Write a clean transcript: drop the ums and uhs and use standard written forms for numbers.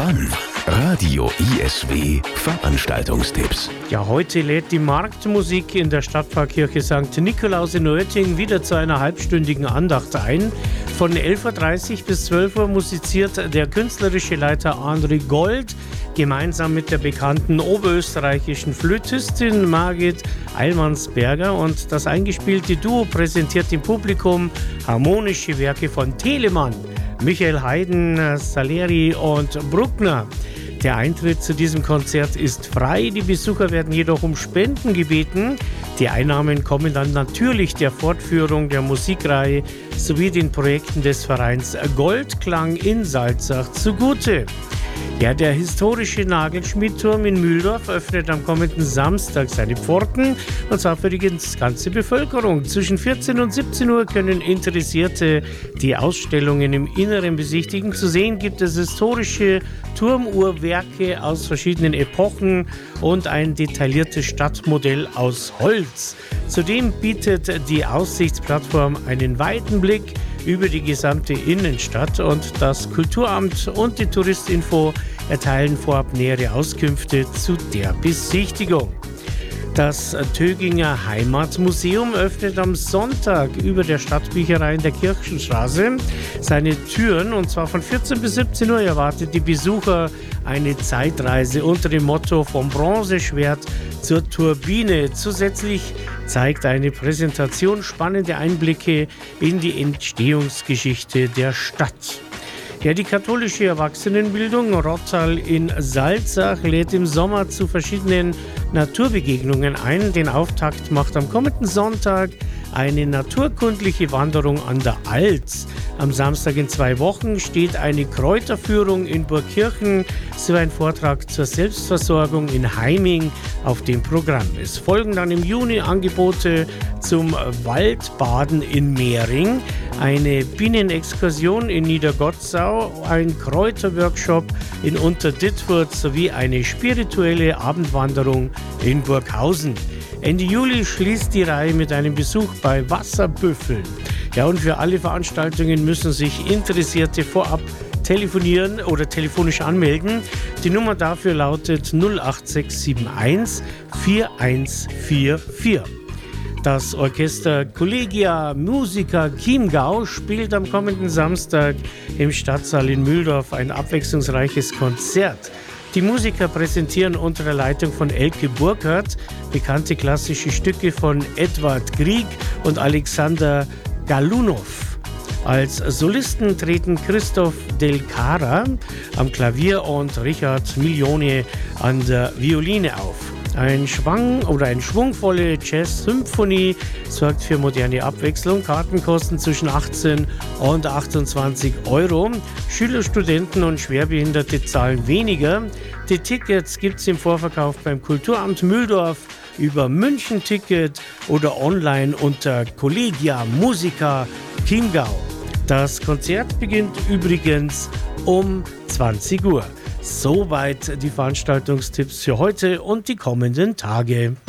Wann? Radio ISW Veranstaltungstipps. Ja, heute lädt die Marktmusik in der Stadtpfarrkirche St. Nikolaus in Oetting wieder zu einer halbstündigen Andacht ein. Von 11.30 Uhr bis 12 Uhr musiziert der künstlerische Leiter André Gold gemeinsam mit der bekannten oberösterreichischen Flötistin Margit Eilmannsberger, und das eingespielte Duo präsentiert dem Publikum harmonische Werke von Telemann, Michael Haydn, Salieri und Bruckner. Der Eintritt zu diesem Konzert ist frei, die Besucher werden jedoch um Spenden gebeten. Die Einnahmen kommen dann natürlich der Fortführung der Musikreihe sowie den Projekten des Vereins Goldklang in Salzach zugute. Ja, der historische Nagelschmiedturm in Mühldorf öffnet am kommenden Samstag seine Pforten, und zwar für die ganze Bevölkerung. Zwischen 14 und 17 Uhr können Interessierte die Ausstellungen im Inneren besichtigen. Zu sehen gibt es historische Turmuhrwerke aus verschiedenen Epochen und ein detailliertes Stadtmodell aus Holz. Zudem bietet die Aussichtsplattform einen weiten Blick über die gesamte Innenstadt, und das Kulturamt und die Touristinfo erteilen vorab nähere Auskünfte zu der Besichtigung. Das Töginger Heimatmuseum öffnet am Sonntag über der Stadtbücherei in der Kirchenstraße seine Türen, und zwar von 14 bis 17 Uhr erwartet die Besucher eine Zeitreise unter dem Motto vom Bronzeschwert zur Turbine. Zusätzlich zeigt eine Präsentation spannende Einblicke in die Entstehungsgeschichte der Stadt. Ja, die katholische Erwachsenenbildung Rottal in Salzach lädt im Sommer zu verschiedenen Naturbegegnungen ein. Den Auftakt macht am kommenden Sonntag eine naturkundliche Wanderung an der Alz. Am Samstag in 2 Wochen steht eine Kräuterführung in Burgkirchen sowie ein Vortrag zur Selbstversorgung in Heiming auf dem Programm. Es folgen dann im Juni Angebote zum Waldbaden in Mehring, eine Bienenexkursion in Niedergottsau, ein Kräuterworkshop in Unterdittfurt sowie eine spirituelle Abendwanderung in Burghausen. Ende Juli schließt die Reihe mit einem Besuch bei Wasserbüffeln. Ja, und für alle Veranstaltungen müssen sich Interessierte vorab telefonieren oder telefonisch anmelden. Die Nummer dafür lautet 08671 4144. Das Orchester Collegia Musica Chiemgau spielt am kommenden Samstag im Stadtsaal in Mühldorf ein abwechslungsreiches Konzert. Die Musiker präsentieren unter der Leitung von Elke Burkhardt bekannte klassische Stücke von Edward Grieg und Alexander Galunov. Als Solisten treten Christoph Del Cara am Klavier und Richard Milione an der Violine auf. Eine schwungvolle Jazz-Symphonie sorgt für moderne Abwechslung. Karten kosten zwischen 18 und 28 Euro. Schüler, Studenten und Schwerbehinderte zahlen weniger. Die Tickets gibt es im Vorverkauf beim Kulturamt Mühldorf, über München-Ticket oder online unter Collegia Musica Chiemgau. Das Konzert beginnt übrigens um 20 Uhr. Soweit die Veranstaltungstipps für heute und die kommenden Tage.